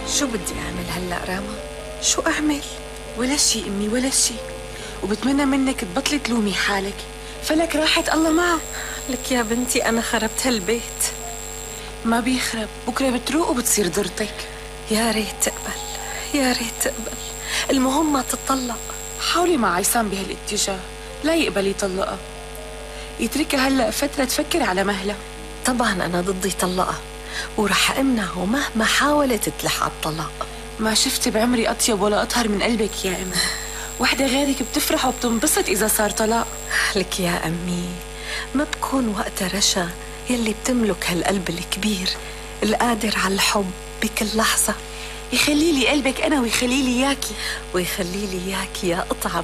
شو بدي أعمل هلأ راما؟ شو أعمل؟ ولا شي أمي ولا شي، وبتمنى منك تبطلي تلومي حالك، فلك راحت الله معه. لك يا بنتي أنا خربت هالبيت. ما بيخرب، بكرة بتروق وبتصير ضرتك. يا ريت تقبل، يا ريت تقبل، المهم ما تطلق. حاولي مع عيسان بهالاتجاه، لا يقبل يطلقها، يتركها هلأ فترة تفكر على مهلها. طبعا أنا ضدي طلقها، ورح أمنعه مهما حاولت تلح على الطلاق. ما شفتي بعمري أطيب ولا أطهر من قلبك يا أمي. وحدة غيرك بتفرح وبتنبسط إذا صار طلاق. لك يا أمي ما بكون وقت رشا يلي بتملك هالقلب الكبير القادر على الحب بكل لحظة. يخلي لي قلبك أنا ويخلي لي إياكي. ويخلي لي إياكي يا قطعة